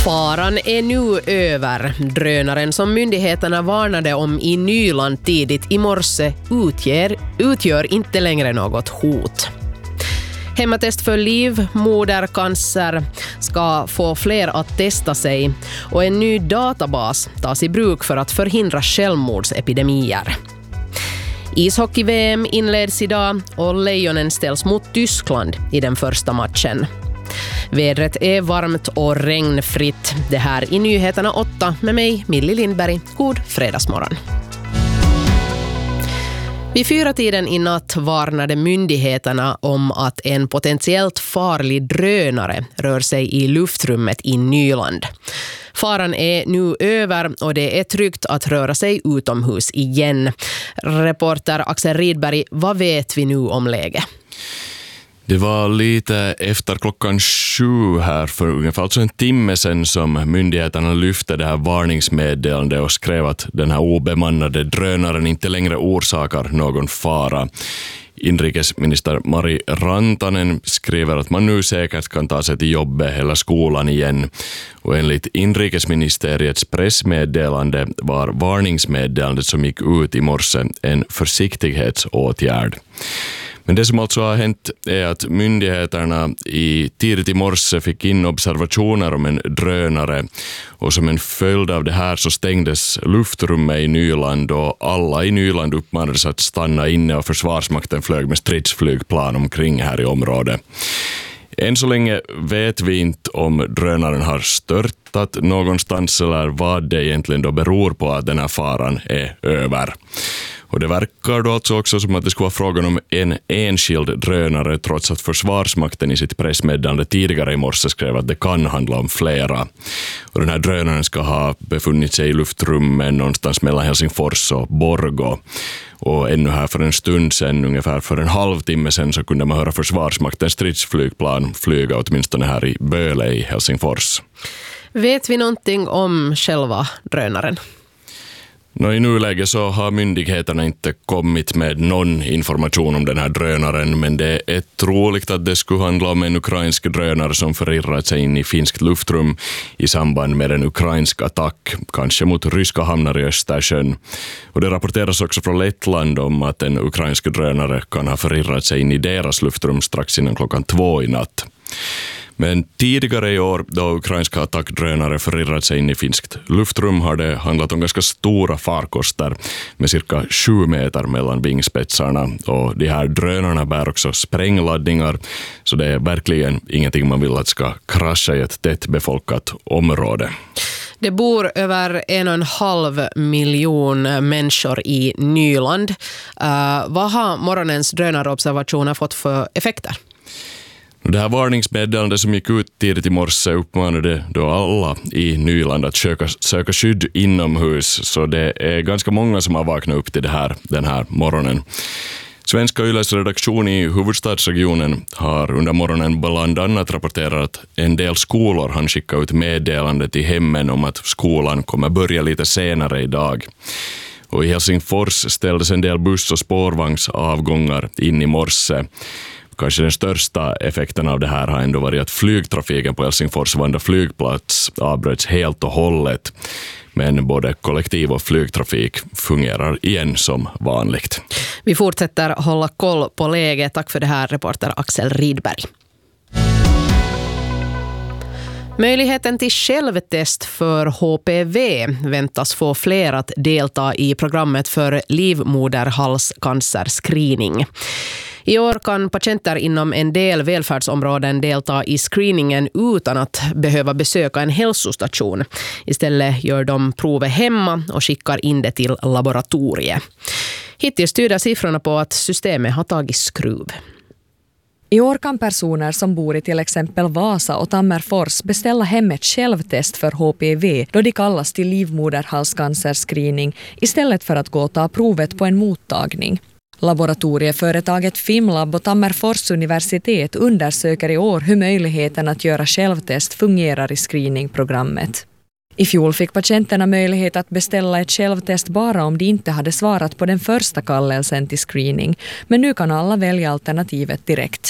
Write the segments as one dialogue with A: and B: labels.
A: Faran är nu över. Drönaren som myndigheterna varnade om i Nyland tidigt i morse utgör inte längre något hot. Hemmatest för livmodercancer ska få fler att testa sig och en ny databas tas i bruk för att förhindra självmordsepidemier. Ishockey-VM inleds idag och Lejonen ställs mot Tyskland i den första matchen. Vädret är varmt och regnfritt. Det här i Nyheterna 8 med mig, Millie Lindberg. God fredagsmorgon. Vid 4-tiden i natt varnade myndigheterna om att en potentiellt farlig drönare rör sig i luftrummet i Nyland. Faran är nu över och det är tryggt att röra sig utomhus igen. Reporter Axel Rydberg, vad vet vi nu om läget?
B: Det var lite efter 7:00 här för ungefär en timme sedan som myndigheterna lyfte det här varningsmeddelandet och skrev att den här obemannade drönaren inte längre orsakar någon fara. Inrikesminister Mari Rantanen skriver att man nu säkert kan ta sig till jobbet eller skolan igen. Och enligt inrikesministeriets pressmeddelande var varningsmeddelandet som gick ut i morse en försiktighetsåtgärd. Men det som alltså har hänt är att myndigheterna tidigt i morse fick in observationer om en drönare och som en följd av det här så stängdes luftrummet i Nyland och alla i Nyland uppmanades att stanna inne och Försvarsmakten flög med stridsflygplan omkring här i området. Än så länge vet vi inte om drönaren har störtat någonstans eller vad det egentligen då beror på att den här faran är över. Och det verkar då alltså också som att det skulle vara frågan om en enskild drönare trots att Försvarsmakten i sitt pressmeddelande tidigare i morse skrev att det kan handla om flera. Och den här drönaren ska ha befunnit sig i luftrummet någonstans mellan Helsingfors och Borgå. Och ännu här för en stund sedan, ungefär för en halvtimme sedan, så kunde man höra Försvarsmaktens stridsflygplan flyga åtminstone här i Böle i Helsingfors.
A: Vet vi någonting om själva drönaren?
B: I nuläget så har myndigheterna inte kommit med någon information om den här drönaren, men det är troligt att det skulle handla om en ukrainsk drönare som förirrat sig in i finskt luftrum i samband med en ukrainsk attack, kanske mot ryska hamnar i Östersjön. Och det rapporteras också från Lettland om att en ukrainsk drönare kan ha förirrat sig in i deras luftrum strax innan 2:00 i natt. Men tidigare i år, då ukrainska attackdrönare förirrat sig in i finskt luftrum, har det handlat om ganska stora farkoster med cirka 7 meter mellan vingspetsarna. Och de här drönarna bär också sprängladdningar, så det är verkligen ingenting man vill att ska krascha i ett tättbefolkat område.
A: Det bor över 1,5 miljon människor i Nyland. Vad har morgonens drönarobservationer fått för effekter?
B: Det här varningsmeddelandet som gick ut tidigt i morse uppmanade då alla i Nyland att söka skydd inomhus, så det är ganska många som har vaknat upp till den här morgonen. Svenska Yles redaktion i huvudstadsregionen har under morgonen bland annat rapporterat att en del skolor han skickat ut meddelande till hemmen om att skolan kommer börja lite senare idag. Och i Helsingfors ställdes en del buss- och spårvagnsavgångar in i morse. Kanske den största effekten av det här har ändå varit att flygtrafiken på Helsingfors Vanda flygplats avbröts helt och hållet. Men både kollektiv- och flygtrafik fungerar igen som vanligt.
A: Vi fortsätter hålla koll på läget. Tack för det här, reporter Axel Rydberg. Möjligheten till självtest för HPV väntas få fler att delta i programmet för livmoderhalscancerscreening. I år kan patienter inom en del välfärdsområden delta i screeningen utan att behöva besöka en hälsostation. Istället gör de provet hemma och skickar in det till laboratoriet. Hittills tyder siffrorna på att systemet har tagit skruv.
C: I år kan personer som bor i till exempel Vasa och Tammerfors beställa hem ett självtest för HPV då de kallas till livmoderhalscancerscreening istället för att gå och ta provet på en mottagning. Laboratorieföretaget Fimlab och Tammerfors universitet undersöker i år hur möjligheten att göra självtest fungerar i screeningprogrammet. I fjol fick patienterna möjlighet att beställa ett självtest bara om de inte hade svarat på den första kallelsen till screening, men nu kan alla välja alternativet direkt.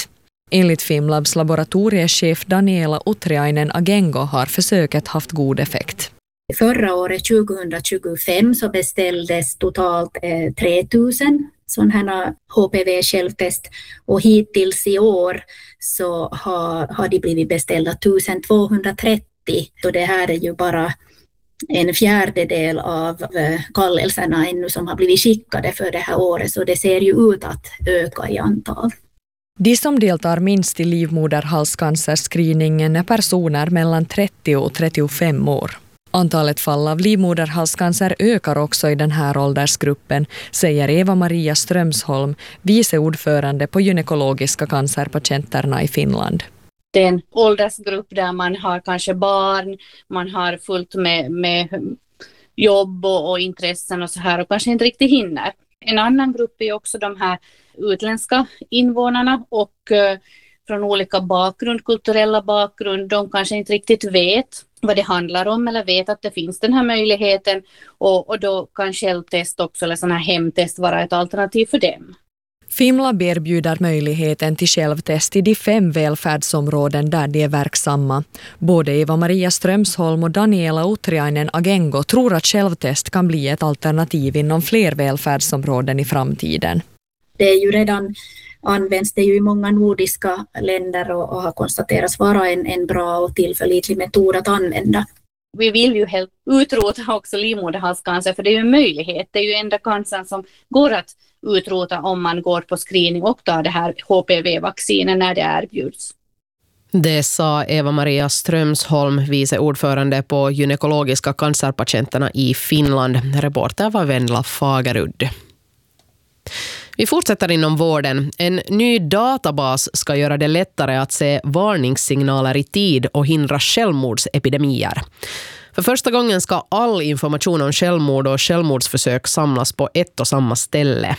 C: Enligt Fimlabs laboratoriechef Daniela Utriainen Agengo har försöket haft god effekt.
D: Förra året 2025 så beställdes totalt 3000 sådana här HPV-självtest och hittills i år så har de blivit beställda 1230. Så det här är ju bara en fjärdedel av kallelserna ännu som har blivit skickade för det här året, så det ser ju ut att öka i antal.
C: De som deltar minst i livmoderhalscancerscreeningen är personer mellan 30 och 35 år. Antalet fall av livmoderhalscancer ökar också i den här åldersgruppen, säger Eva-Maria Strömsholm, vice ordförande på gynekologiska cancerpatienterna i Finland.
E: Det är en åldersgrupp där man har kanske barn, man har fullt med jobb och intressen och så här och kanske inte riktigt hinner. En annan grupp är också de här utländska invånarna och från olika bakgrund, kulturella bakgrund. De kanske inte riktigt vet vad det handlar om eller vet att det finns den här möjligheten och då kan självtest också eller sådana här hemtest vara ett alternativ för dem.
C: Fimlab erbjuder möjligheten till självtest i de 5 välfärdsområden där de är verksamma. Både Eva-Maria Strömsholm och Daniela Utriainen Agengo tror att självtest kan bli ett alternativ inom fler välfärdsområden i framtiden.
D: Det är ju redan används det ju i många nordiska länder och har konstaterats vara en bra och tillförlitlig metod att använda.
E: Vi vill ju helt utrota också livmoderhalscancer för det är ju en möjlighet. Det är ju enda cancern som går att utrota om man går på screening och tar det här HPV-vaccinen när det erbjuds.
A: Det sa Eva-Maria Strömsholm, vice ordförande på gynekologiska cancerpatienterna i Finland. Reporter var Vendla Fagerudd. Vi fortsätter inom vården. En ny databas ska göra det lättare att se varningssignaler i tid och hindra självmordsepidemier. För första gången ska all information om självmord och självmordsförsök samlas på ett och samma ställe.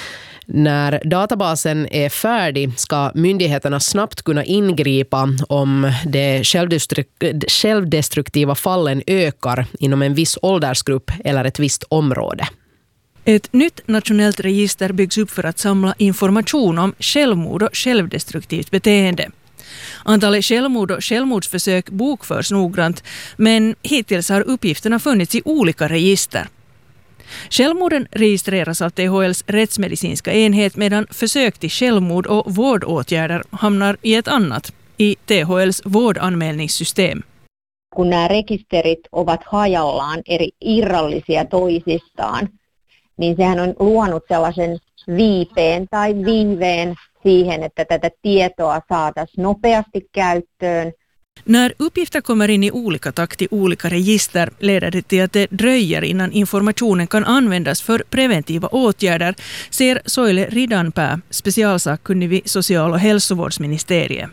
A: När databasen är färdig ska myndigheterna snabbt kunna ingripa om de självdestruktiva fallen ökar inom en viss åldersgrupp eller ett visst område.
F: Ett nytt nationellt register byggs upp för att samla information om självmord och självdestruktivt beteende. Antalet självmord och självmordsförsök bokförs noggrant, men hittills har uppgifterna funnits i olika register. Självmorden registreras av THLs rättsmedicinska enhet medan försök till självmord och vårdåtgärder hamnar i ett annat, i THLs vårdanmälningssystem.
G: Kun nämä rekisterit ovat hajallaan eri irrallisia toisistaan, niin sehän on luonut sellaisen viipeen tai viiveen siihen, että tätä tietoa saataisiin nopeasti käyttöön.
F: När uppgifter kommer in i olika takt i olika register leder det till att det dröjer innan informationen kan användas för preventiva åtgärder, ser Soile Ridanpää, specialsakkunnig vid social- och hälsovårdsministeriet.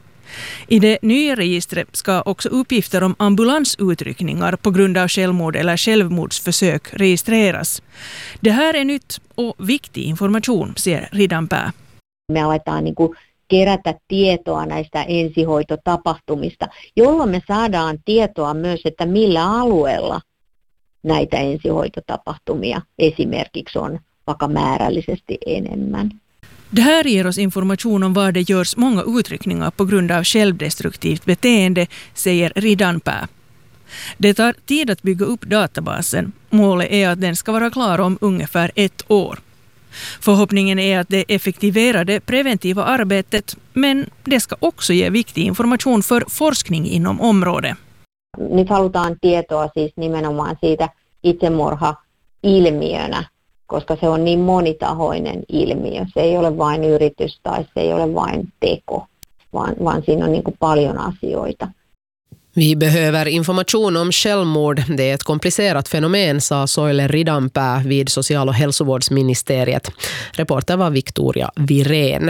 F: I det nya registret ska också uppgifter om ambulansutryckningar på grund av självmord eller självmordsförsök registreras. Det här är nytt och viktig information, säger Ridanpää.
G: Me aletaan kerätä tietoa näistä ensihoitotapahtumista, jolloin me saadaan tietoa myös, että millä alueella näitä ensihoitotapahtumia esimerkiksi on vaikka määrällisesti enemmän.
F: Det här ger oss information om var det görs många utryckningar på grund av självdestruktivt beteende, säger Ridanpää. Det tar tid att bygga upp databasen. Målet är att den ska vara klar om ungefär 1 år. Förhoppningen är att det effektiverar det preventiva arbetet, men det ska också ge viktig information för forskning inom området.
G: Nyt halutaan tietoa siis nimenomaan siitä itsemurha-ilmiönä, koska se on niin monitahoinen ilmiö. Se ei ole vain yritys tai se ei ole vain teko, vaan siinä on paljon asioita.
A: Vi behöver information om självmord. Det är ett komplicerat fenomen, sa Soile Ridanpää vid social- och hälsovårdsministeriet. Reporter var Victoria Virén.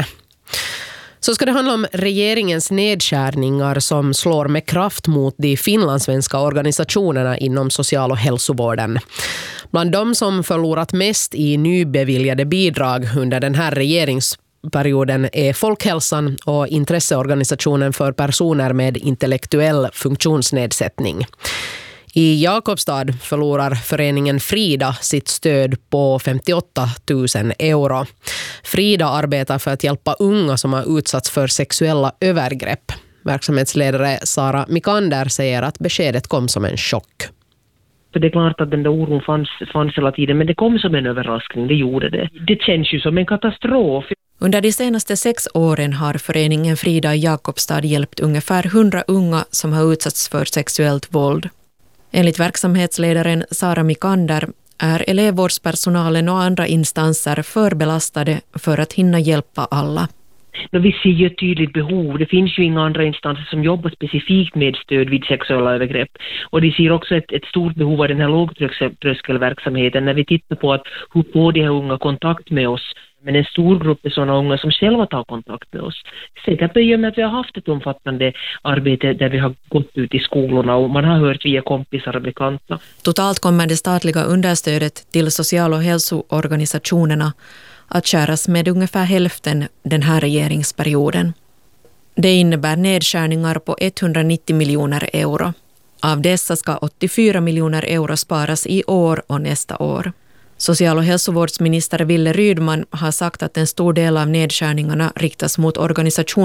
A: Så ska det handla om regeringens nedskärningar som slår med kraft mot de finlandssvenska organisationerna inom social- och hälsovården. Bland de som förlorat mest i nybeviljade bidrag under den här regeringsperioden är Folkhälsan och intresseorganisationen för personer med intellektuell funktionsnedsättning. I Jakobstad förlorar föreningen Frida sitt stöd på 58 000 euro. Frida arbetar för att hjälpa unga som har utsatts för sexuella övergrepp. Verksamhetsledare Sara Mikander säger att beskedet kom som en chock.
H: För det är klart att den där oron fanns hela tiden, men det kom som en överraskning, det gjorde det. Det känns ju som en katastrof.
C: Under de senaste 6 åren har föreningen Frida i Jakobstad hjälpt ungefär 100 unga som har utsatts för sexuellt våld. Enligt verksamhetsledaren Sara Mikander är elevvårdspersonalen och andra instanser förbelastade för att hinna hjälpa alla.
H: Vi ser ju ett tydligt behov. Det finns ju inga andra instanser som jobbar specifikt med stöd vid sexuella övergrepp. Och de ser också ett stort behov av den här lågtröskelverksamheten när vi tittar på att hur får de här unga kontakt med oss. Men en stor grupp är sådana unga som själva tar kontakt med oss. Säkert i och med att vi har haft ett omfattande arbete där vi har gått ut i skolorna och man har hört via kompisar och bekanta.
C: Totalt kommer det statliga understödet till social- och hälsoorganisationerna att skäras med ungefär hälften den här regeringsperioden. Det innebär nedskärningar på 190 miljoner euro. Av dessa ska 84 miljoner euro sparas i år och nästa år. Social- och hälsovårdsminister Wille Rydman har sagt att en stor del av nedskärningarna riktas mot organisationer